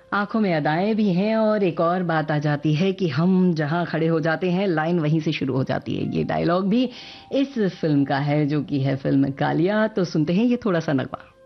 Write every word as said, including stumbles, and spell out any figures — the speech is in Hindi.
आंखों में अदाएं भी हैं और एक और बात आ जाती है कि हम जहां खड़े हो जाते हैं लाइन वहीं से शुरू हो जाती है। ये डायलॉग भी इस फिल्म का है जो कि है फिल्म कालिया। तो सुनते हैं ये थोड़ा सा नगमा।